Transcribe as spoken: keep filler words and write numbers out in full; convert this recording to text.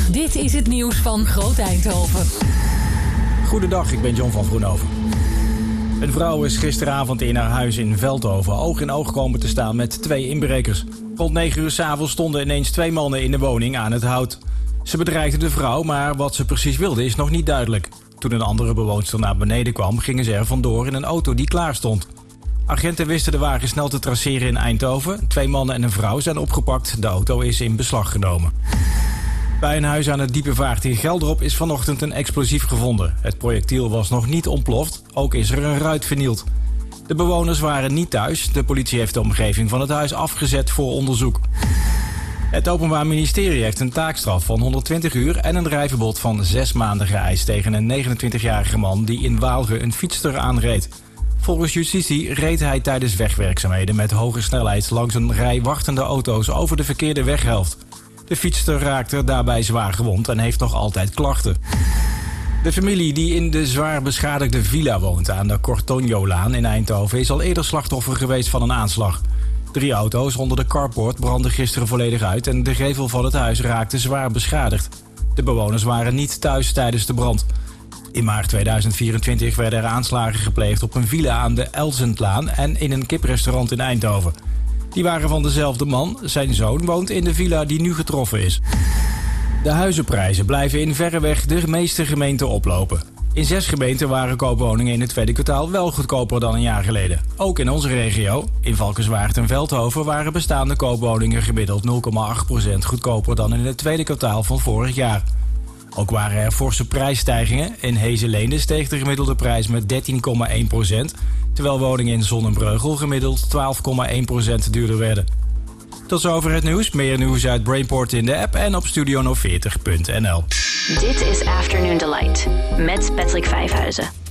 Dit is het nieuws van Groot Eindhoven. Goedendag, ik ben John van Vroenhoven. Een vrouw is gisteravond in haar huis in Veldhoven oog in oog komen te staan met twee inbrekers. Rond negen uur 's avonds stonden ineens twee mannen in de woning aan het hout. Ze bedreigden de vrouw, maar wat ze precies wilden is nog niet duidelijk. Toen een andere bewoonster naar beneden kwam, gingen ze er vandoor in een auto die klaar stond. Agenten wisten de wagen snel te traceren in Eindhoven. Twee mannen en een vrouw zijn opgepakt. De auto is in beslag genomen. Bij een huis aan het Diepe Vaart in Geldrop is vanochtend een explosief gevonden. Het projectiel was nog niet ontploft, ook is er een ruit vernield. De bewoners waren niet thuis. De politie heeft de omgeving van het huis afgezet voor onderzoek. Het Openbaar Ministerie heeft een taakstraf van honderdtwintig uur... en een rijverbod van zes maanden geëist tegen een negenentwintigjarige man... die in Waalre een fietster aanreed. Volgens justitie reed hij tijdens wegwerkzaamheden met hoge snelheid... langs een rij wachtende auto's over de verkeerde weghelft. De fietster raakte daarbij zwaar gewond en heeft nog altijd klachten. De familie die in de zwaar beschadigde villa woont aan de Cortonjolaan in Eindhoven... is al eerder slachtoffer geweest van een aanslag. Drie auto's onder de carport brandden gisteren volledig uit... en de gevel van het huis raakte zwaar beschadigd. De bewoners waren niet thuis tijdens de brand. In maart tweeduizend vierentwintig werden er aanslagen gepleegd op een villa aan de Elzentlaan... en in een kiprestaurant in Eindhoven. Die waren van dezelfde man. Zijn zoon woont in de villa die nu getroffen is. De huizenprijzen blijven in verreweg de meeste gemeenten oplopen. In zes gemeenten waren koopwoningen in het tweede kwartaal wel goedkoper dan een jaar geleden. Ook in onze regio, in Valkenswaard en Veldhoven, waren bestaande koopwoningen gemiddeld nul komma acht procent goedkoper dan in het tweede kwartaal van vorig jaar. Ook waren er forse prijsstijgingen. In Heeseleende steeg de gemiddelde prijs met dertien komma één procent... terwijl woningen in Zonnebreugel gemiddeld twaalf komma één procent duurder werden. Tot zover het nieuws. Meer nieuws uit Brainport in de app en op studio veertig punt n l. Dit is Afternoon Delight met Patrick Vijfhuizen.